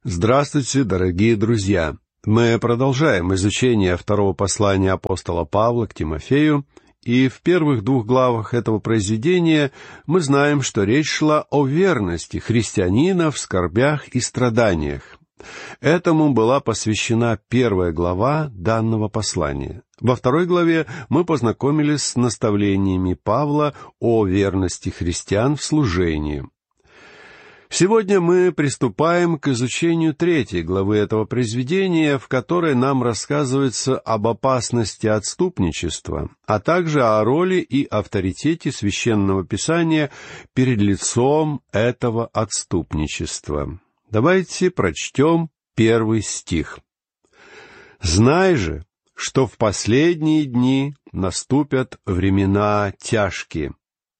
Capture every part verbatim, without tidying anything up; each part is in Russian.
Здравствуйте, дорогие друзья! Мы продолжаем изучение второго послания апостола Павла к Тимофею, и в первых двух главах этого произведения мы знаем, что речь шла о верности христианина в скорбях и страданиях. Этому была посвящена первая глава данного послания. Во второй главе мы познакомились с наставлениями Павла о верности христиан в служении. Сегодня мы приступаем к изучению третьей главы этого произведения, в которой нам рассказывается об опасности отступничества, а также о роли и авторитете Священного Писания перед лицом этого отступничества. Давайте прочтем первый стих. «Знай же, что в последние дни наступят времена тяжкие».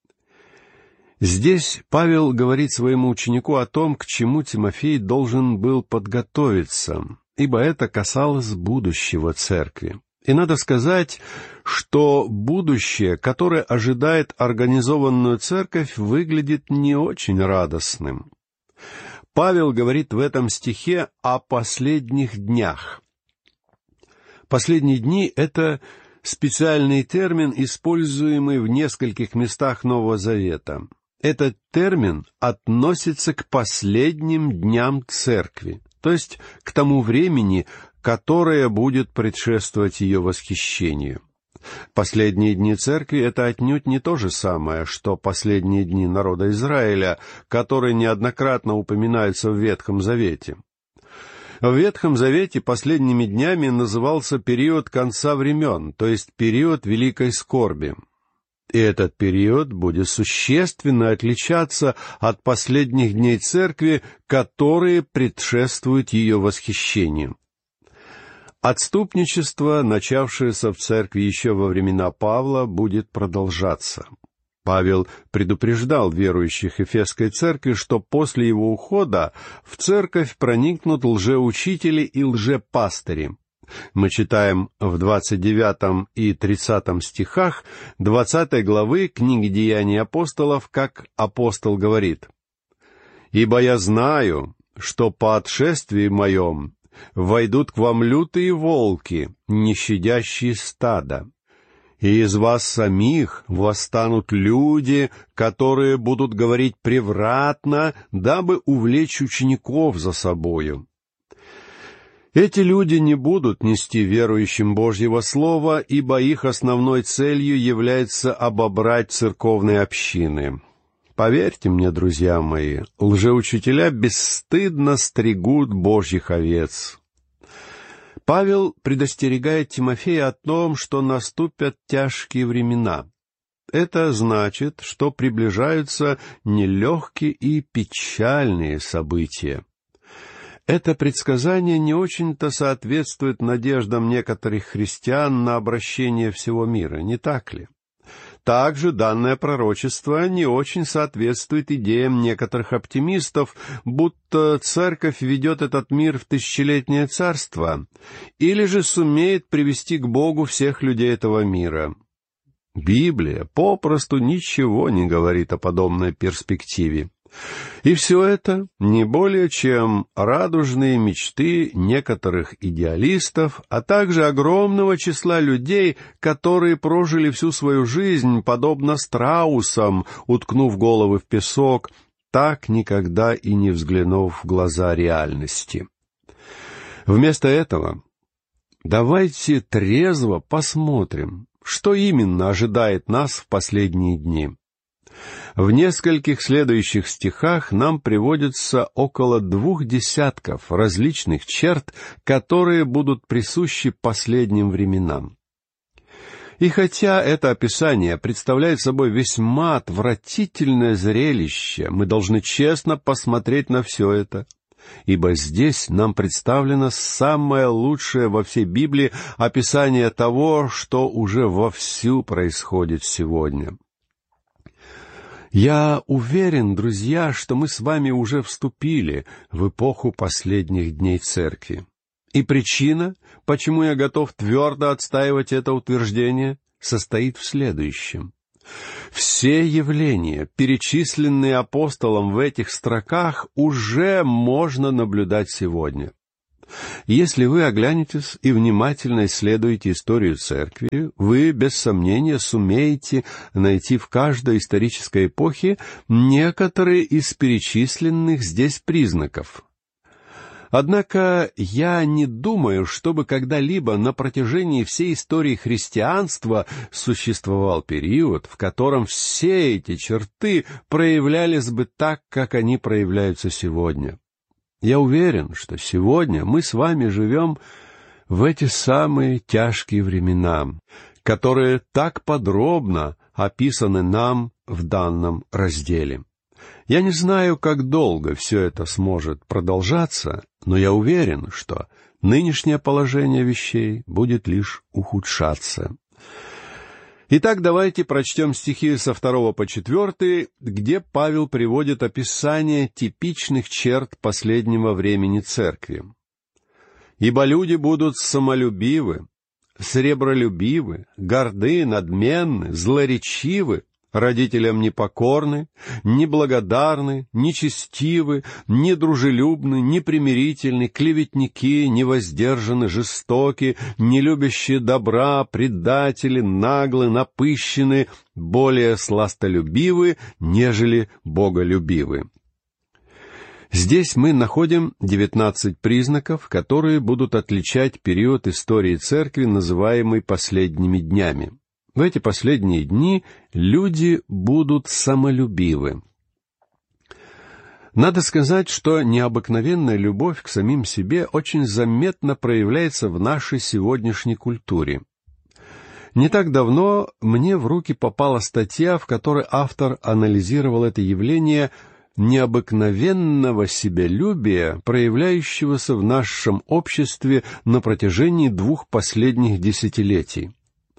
Здесь Павел говорит своему ученику о том, к чему Тимофей должен был подготовиться, ибо это касалось будущего церкви. И надо сказать, что будущее, которое ожидает организованную церковь, выглядит не очень радостным. Павел говорит в этом стихе о последних днях. Последние дни — это специальный термин, используемый в нескольких местах Нового Завета. Этот термин относится к последним дням церкви, то есть к тому времени, которое будет предшествовать ее восхищению. Последние дни церкви — это отнюдь не то же самое, что последние дни народа Израиля, которые неоднократно упоминаются в Ветхом Завете. В Ветхом Завете последними днями назывался период конца времен, то есть период великой скорби. И этот период будет существенно отличаться от последних дней церкви, которые предшествуют ее восхищению. Отступничество, начавшееся в церкви еще во времена Павла, будет продолжаться. Павел предупреждал верующих Эфесской церкви, что после его ухода в церковь проникнут лжеучители и лжепастыри. Мы читаем в двадцать девятом и тридцатом стихах двадцатой главы книги «Деяний апостолов», как апостол говорит: «Ибо я знаю, что по отшествии моем войдут к вам лютые волки, не щадящие стада, и из вас самих восстанут люди, которые будут говорить превратно, дабы увлечь учеников за собою». Эти люди не будут нести верующим Божьего Слова, ибо их основной целью является обобрать церковные общины. Поверьте мне, друзья мои, лжеучителя бесстыдно стригут Божьих овец. Павел предостерегает Тимофея о том, что наступят тяжкие времена. Это значит, что приближаются нелегкие и печальные события. Это предсказание не очень-то соответствует надеждам некоторых христиан на обращение всего мира, не так ли? Также данное пророчество не очень соответствует идеям некоторых оптимистов, будто церковь ведет этот мир в тысячелетнее царство, или же сумеет привести к Богу всех людей этого мира. Библия попросту ничего не говорит о подобной перспективе. И все это не более чем радужные мечты некоторых идеалистов, а также огромного числа людей, которые прожили всю свою жизнь, подобно страусам, уткнув головы в песок, так никогда и не взглянув в глаза реальности. Вместо этого давайте трезво посмотрим, что именно ожидает нас в последние дни. В нескольких следующих стихах нам приводится около двух десятков различных черт, которые будут присущи последним временам. И хотя это описание представляет собой весьма отвратительное зрелище, мы должны честно посмотреть на все это, ибо здесь нам представлено самое лучшее во всей Библии описание того, что уже вовсю происходит сегодня. Я уверен, друзья, что мы с вами уже вступили в эпоху последних дней церкви. И причина, почему я готов твердо отстаивать это утверждение, состоит в следующем. Все явления, перечисленные апостолом в этих строках, уже можно наблюдать сегодня. Если вы оглянетесь и внимательно исследуете историю Церкви, вы, без сомнения, сумеете найти в каждой исторической эпохе некоторые из перечисленных здесь признаков. Однако я не думаю, чтобы когда-либо на протяжении всей истории христианства существовал период, в котором все эти черты проявлялись бы так, как они проявляются сегодня. Я уверен, что сегодня мы с вами живем в эти самые тяжкие времена, которые так подробно описаны нам в данном разделе. Я не знаю, как долго все это сможет продолжаться, но я уверен, что нынешнее положение вещей будет лишь ухудшаться. Итак, давайте прочтем стихи со второго по четвертый, где Павел приводит описание типичных черт последнего времени Церкви. «Ибо люди будут самолюбивы, сребролюбивы, горды, надменны, злоречивы, родителям непокорны, неблагодарны, нечестивы, недружелюбны, непримирительны, клеветники, невоздержаны, жестоки, нелюбящие добра, предатели, наглы, напыщены, более сластолюбивы, нежели боголюбивы». Здесь мы находим девятнадцать признаков, которые будут отличать период истории Церкви, называемый последними днями. В эти последние дни люди будут самолюбивы. Надо сказать, что необыкновенная любовь к самим себе очень заметно проявляется в нашей сегодняшней культуре. Не так давно мне в руки попала статья, в которой автор анализировал это явление необыкновенного себялюбия, проявляющегося в нашем обществе на протяжении двух последних десятилетий.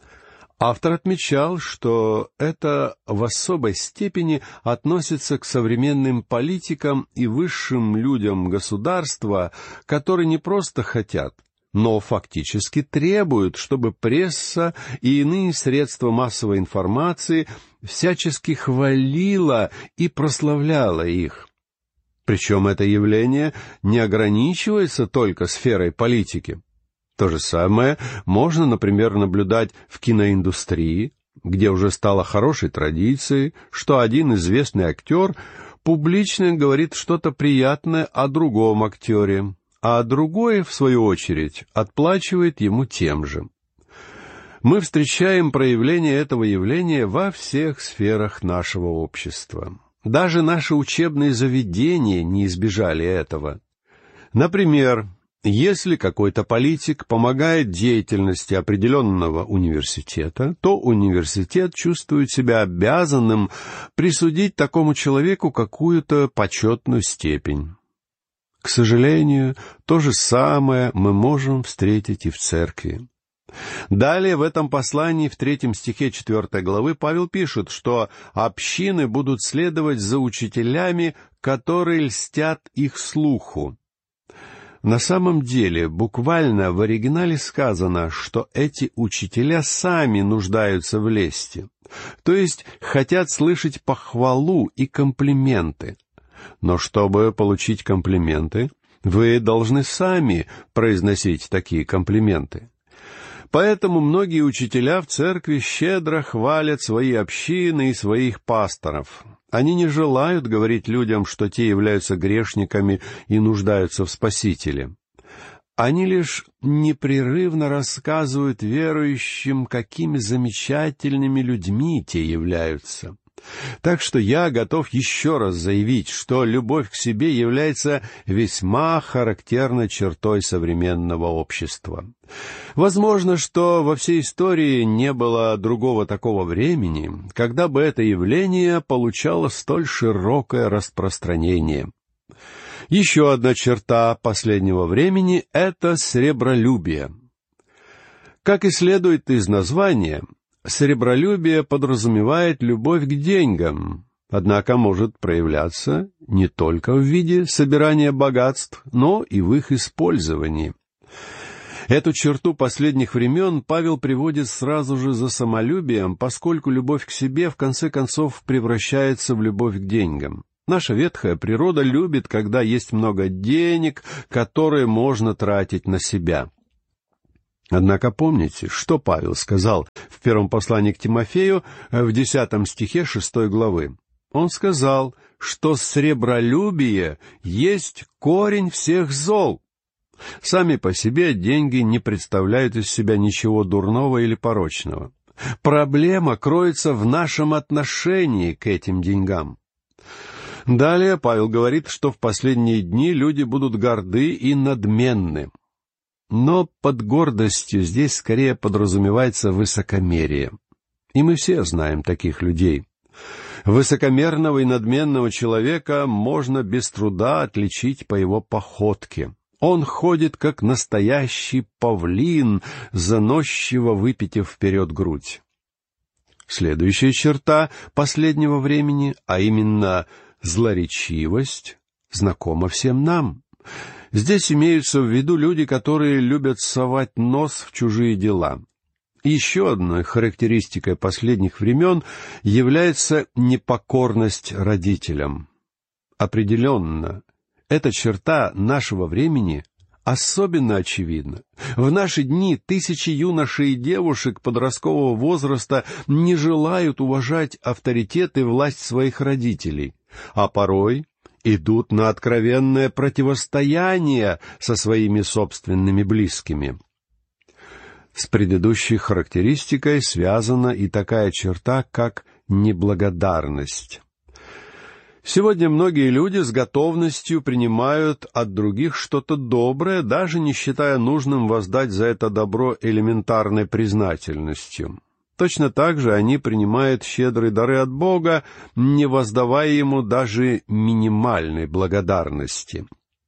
Автор отмечал, что это в особой степени относится к современным политикам и высшим людям государства, которые не просто хотят, но фактически требуют, чтобы пресса и иные средства массовой информации всячески хвалила и прославляла их. Причем это явление не ограничивается только сферой политики. То же самое можно, например, наблюдать в киноиндустрии, где уже стало хорошей традицией, что один известный актер публично говорит что-то приятное о другом актере, а другой, в свою очередь, отплачивает ему тем же. Мы встречаем проявление этого явления во всех сферах нашего общества. Даже наши учебные заведения не избежали этого. Например, если какой-то политик помогает деятельности определенного университета, то университет чувствует себя обязанным присудить такому человеку какую-то почетную степень. К сожалению, то же самое мы можем встретить и в церкви. Далее в этом послании, в третьем стихе четвертой главы, Павел пишет, что общины будут следовать за учителями, которые льстят их слуху. На самом деле, буквально в оригинале сказано, что эти учителя сами нуждаются в лести, то есть хотят слышать похвалу и комплименты. Но чтобы получить комплименты, вы должны сами произносить такие комплименты. Поэтому многие учителя в церкви щедро хвалят свои общины и своих пасторов. Они не желают говорить людям, что те являются грешниками и нуждаются в Спасителе. Они лишь непрерывно рассказывают верующим, какими замечательными людьми те являются. Так что я готов еще раз заявить, что любовь к себе является весьма характерной чертой современного общества. Возможно, что во всей истории не было другого такого времени, когда бы это явление получало столь широкое распространение. Еще одна черта последнего времени — это сребролюбие. Как и следует из названия, сребролюбие подразумевает любовь к деньгам, однако может проявляться не только в виде собирания богатств, но и в их использовании. Эту черту последних времен Павел приводит сразу же за самолюбием, поскольку любовь к себе в конце концов превращается в любовь к деньгам. Наша ветхая природа любит, когда есть много денег, которые можно тратить на себя. Однако помните, что Павел сказал в первом послании к Тимофею в десятом стихе шестой главы. Он сказал, что сребролюбие есть корень всех зол. Сами по себе деньги не представляют из себя ничего дурного или порочного. Проблема кроется в нашем отношении к этим деньгам. Далее Павел говорит, что в последние дни люди будут горды и надменны. Но под гордостью здесь скорее подразумевается высокомерие. И мы все знаем таких людей. Высокомерного и надменного человека можно без труда отличить по его походке. Он ходит, как настоящий павлин, заносчиво выпитив вперед грудь. Следующая черта последнего времени, а именно злоречивость, знакома всем нам. Здесь имеются в виду люди, которые любят совать нос в чужие дела. Еще одной характеристикой последних времен является непокорность родителям. Определенно, эта черта нашего времени особенно очевидна. В наши дни тысячи юношей и девушек подросткового возраста не желают уважать авторитет и власть своих родителей, а порой идут на откровенное противостояние со своими собственными близкими. С предыдущей характеристикой связана и такая черта, как неблагодарность. Сегодня многие люди с готовностью принимают от других что-то доброе, даже не считая нужным воздать за это добро элементарной признательностью. Точно так же они принимают щедрые дары от Бога, не воздавая Ему даже минимальной благодарности.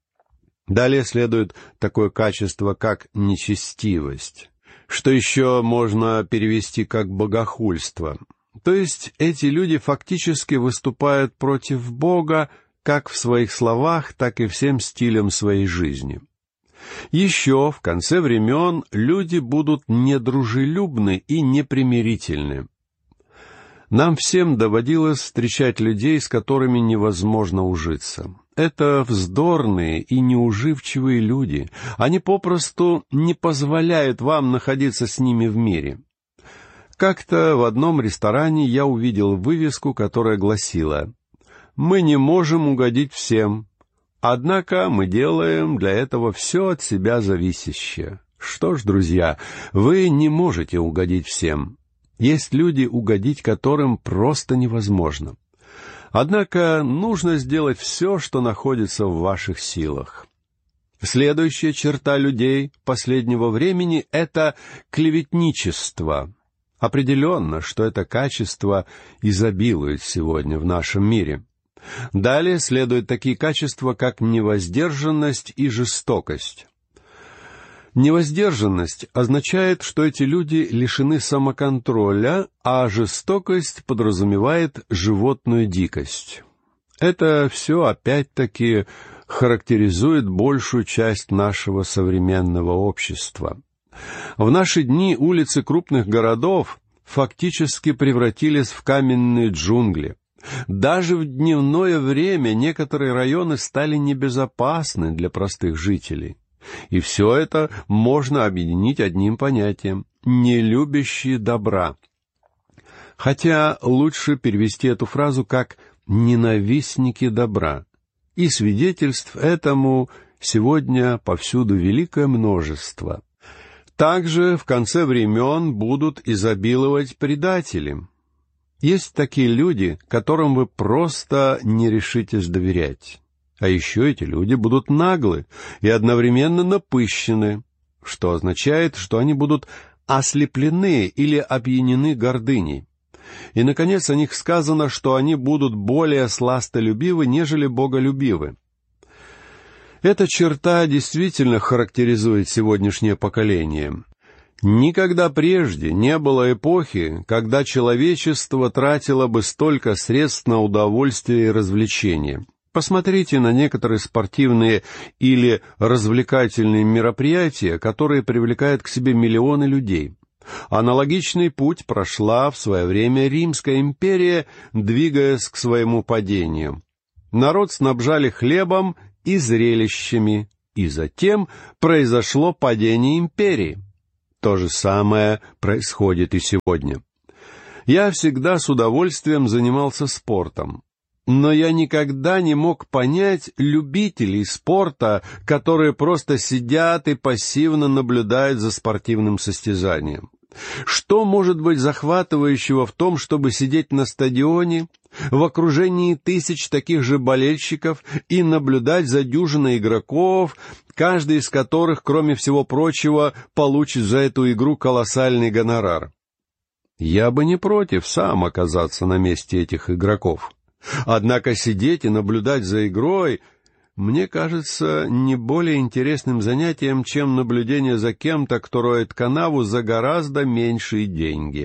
Далее следует такое качество, как нечестивость, что еще можно перевести как богохульство. То есть эти люди фактически выступают против Бога как в своих словах, так и всем стилем своей жизни. Еще в конце времен люди будут недружелюбны и непримирительны. Нам всем доводилось встречать людей, с которыми невозможно ужиться. Это вздорные и неуживчивые люди. Они попросту не позволяют вам находиться с ними в мире. Как-то в одном ресторане я увидел вывеску, которая гласила: «Мы не можем угодить всем, однако мы делаем для этого все от себя зависящее». Что ж, друзья, вы не можете угодить всем. Есть люди, угодить которым просто невозможно. Однако нужно сделать все, что находится в ваших силах. Следующая черта людей последнего времени — это клеветничество. Определенно, что это качество изобилует сегодня в нашем мире. Далее следуют такие качества, как невоздержанность и жестокость. Невоздержанность означает, что эти люди лишены самоконтроля, а жестокость подразумевает животную дикость. Это все опять-таки характеризует большую часть нашего современного общества. В наши дни улицы крупных городов фактически превратились в каменные джунгли. Даже в дневное время некоторые районы стали небезопасны для простых жителей. И все это можно объединить одним понятием — нелюбящие добра. Хотя лучше перевести эту фразу как «ненавистники добра». И свидетельств этому сегодня повсюду великое множество. Также в конце времен будут изобиловать предатели. Есть такие люди, которым вы просто не решитесь доверять. А еще эти люди будут наглы и одновременно напыщены, что означает, что они будут ослеплены или опьянены гордыней. И, наконец, о них сказано, что они будут более сластолюбивы, нежели боголюбивы. Эта черта действительно характеризует сегодняшнее поколение. Никогда прежде не было эпохи, когда человечество тратило бы столько средств на удовольствие и развлечения. Посмотрите на некоторые спортивные или развлекательные мероприятия, которые привлекают к себе миллионы людей. Аналогичный путь прошла в свое время Римская империя, двигаясь к своему падению. Народ снабжали хлебом и зрелищами, и затем произошло падение империи. То же самое происходит и сегодня. Я всегда с удовольствием занимался спортом, но я никогда не мог понять любителей спорта, которые просто сидят и пассивно наблюдают за спортивным состязанием. Что может быть захватывающего в том, чтобы сидеть на стадионе, в окружении тысяч таких же болельщиков и наблюдать за дюжиной игроков, каждый из которых, кроме всего прочего, получит за эту игру колоссальный гонорар? Я бы не против сам оказаться на месте этих игроков. Однако сидеть и наблюдать за игрой, мне кажется, не более интересным занятием, чем наблюдение за кем-то, кто роет канаву за гораздо меньшие деньги.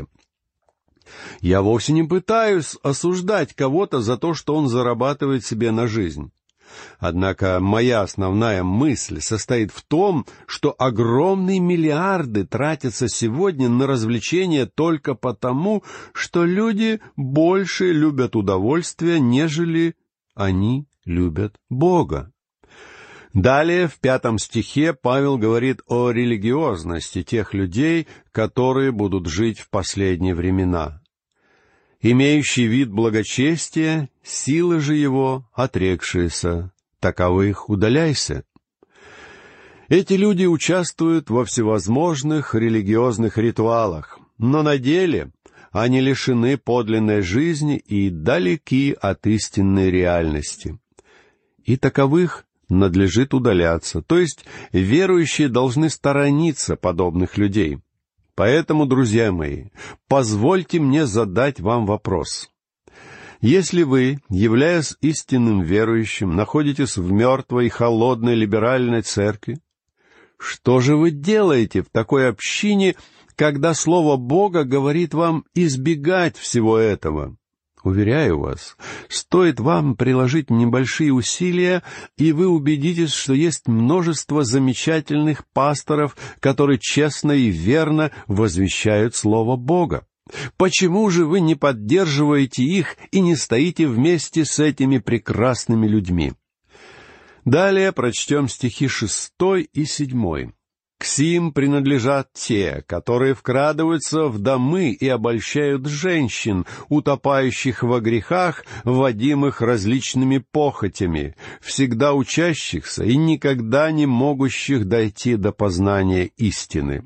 Я вовсе не пытаюсь осуждать кого-то за то, что он зарабатывает себе на жизнь. Однако моя основная мысль состоит в том, что огромные миллиарды тратятся сегодня на развлечения только потому, что люди больше любят удовольствие, нежели они любят Бога. Далее, в пятом стихе, Павел говорит о религиозности тех людей, которые будут жить в последние времена. «Имеющий вид благочестия, силы же его отрекшиеся, таковых удаляйся». Эти люди участвуют во всевозможных религиозных ритуалах, но на деле они лишены подлинной жизни и далеки от истинной реальности. И таковых надлежит удаляться, то есть верующие должны сторониться подобных людей. Поэтому, друзья мои, позвольте мне задать вам вопрос. Если вы, являясь истинным верующим, находитесь в мертвой и холодной либеральной церкви, что же вы делаете в такой общине, когда Слово Бога говорит вам избегать всего этого? Уверяю вас, стоит вам приложить небольшие усилия, и вы убедитесь, что есть множество замечательных пасторов, которые честно и верно возвещают Слово Бога. Почему же вы не поддерживаете их и не стоите вместе с этими прекрасными людьми? Далее прочтем стихи шестой и седьмой. «К сим принадлежат те, которые вкрадываются в домы и обольщают женщин, утопающих во грехах, водимых различными похотями, всегда учащихся и никогда не могущих дойти до познания истины».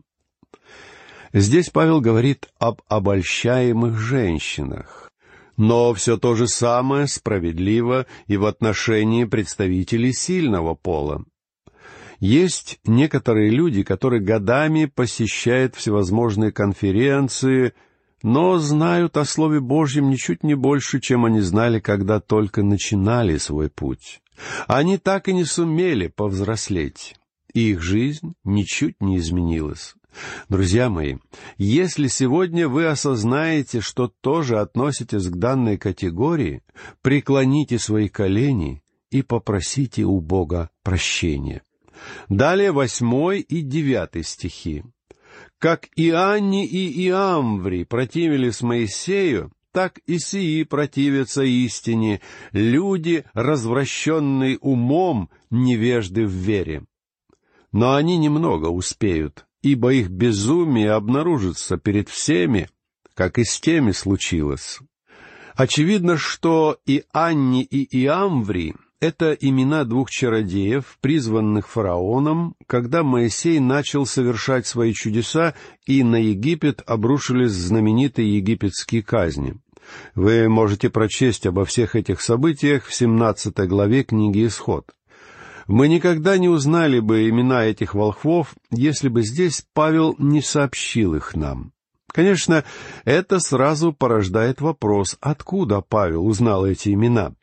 Здесь Павел говорит об обольщаемых женщинах. Но все то же самое справедливо и в отношении представителей сильного пола. Есть некоторые люди, которые годами посещают всевозможные конференции, но знают о Слове Божьем ничуть не больше, чем они знали, когда только начинали свой путь. Они так и не сумели повзрослеть, и их жизнь ничуть не изменилась. Друзья мои, если сегодня вы осознаете, что тоже относитесь к данной категории, преклоните свои колени и попросите у Бога прощения. Далее восьмой и девятый стихи. «Как Ианни и Иамври противились Моисею, так и сии противятся истине, люди, развращенные умом, невежды в вере. Но они немного успеют, ибо их безумие обнаружится перед всеми, как и с теми случилось». Очевидно, что Ианни и Иамври — это имена двух чародеев, призванных фараоном, когда Моисей начал совершать свои чудеса, и на Египет обрушились знаменитые египетские казни. Вы можете прочесть обо всех этих событиях в семнадцатой главе книги «Исход». Мы никогда не узнали бы имена этих волхвов, если бы здесь Павел не сообщил их нам. Конечно, это сразу порождает вопрос, откуда Павел узнал эти имена.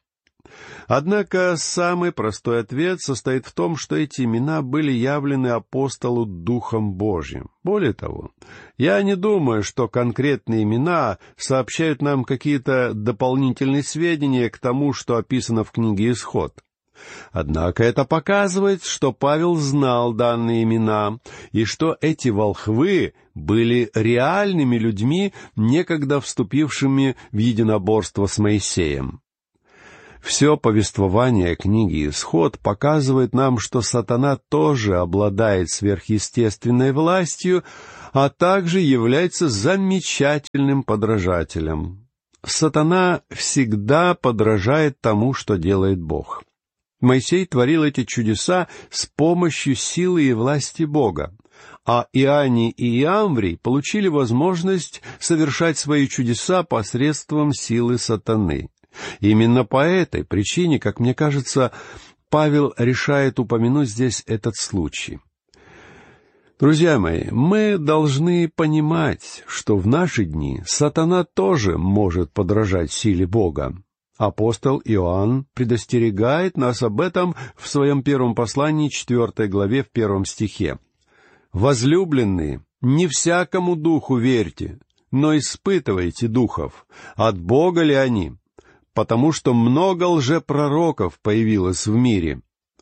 Однако самый простой ответ состоит в том, что эти имена были явлены апостолу Духом Божьим. Более того, я не думаю, что конкретные имена сообщают нам какие-то дополнительные сведения к тому, что описано в книге «Исход». Однако это показывает, что Павел знал данные имена, и что эти волхвы были реальными людьми, некогда вступившими в единоборство с Моисеем. Все повествование книги «Исход» показывает нам, что сатана тоже обладает сверхъестественной властью, а также является замечательным подражателем. Сатана всегда подражает тому, что делает Бог. Моисей творил эти чудеса с помощью силы и власти Бога, а Иоанний и Иамврий получили возможность совершать свои чудеса посредством силы сатаны. Именно по этой причине, как мне кажется, Павел решает упомянуть здесь этот случай. Друзья мои, мы должны понимать, что в наши дни сатана тоже может подражать силе Бога. Апостол Иоанн предостерегает нас об этом в своем первом послании, четвертой главе, в первом стихе. «Возлюбленные, не всякому духу верьте, но испытывайте духов, от Бога ли они, потому что много лжепророков появилось в мире».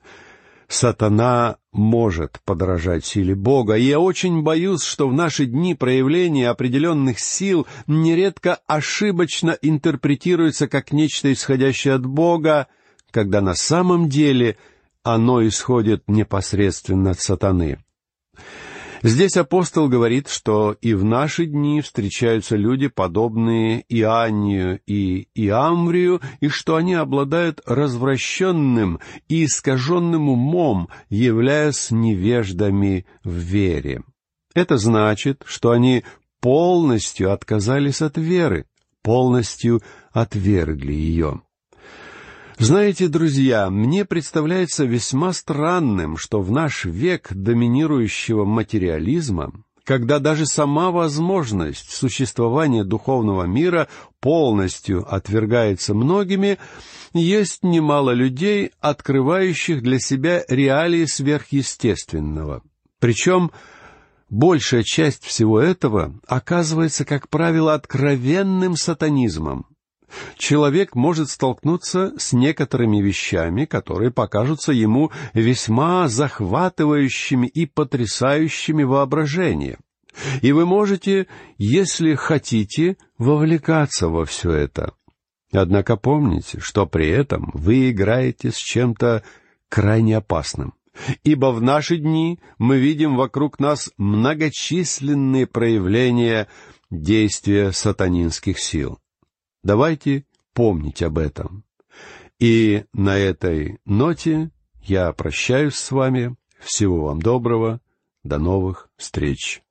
Сатана может подражать силе Бога, и я очень боюсь, что в наши дни проявление определенных сил нередко ошибочно интерпретируется как нечто исходящее от Бога, когда на самом деле оно исходит непосредственно от сатаны. Здесь апостол говорит, что и в наши дни встречаются люди, подобные Иоаннию и Иамврию, и что они обладают развращенным и искаженным умом, являясь невеждами в вере. Это значит, что они полностью отказались от веры, полностью отвергли ее. Знаете, друзья, мне представляется весьма странным, что в наш век доминирующего материализма, когда даже сама возможность существования духовного мира полностью отвергается многими, есть немало людей, открывающих для себя реалии сверхъестественного. Причем большая часть всего этого оказывается, как правило, откровенным сатанизмом. Человек может столкнуться с некоторыми вещами, которые покажутся ему весьма захватывающими и потрясающими воображение. И вы можете, если хотите, вовлекаться во все это. Однако помните, что при этом вы играете с чем-то крайне опасным. Ибо в наши дни мы видим вокруг нас многочисленные проявления действия сатанинских сил. Давайте помнить об этом. И на этой ноте я прощаюсь с вами. Всего вам доброго. До новых встреч.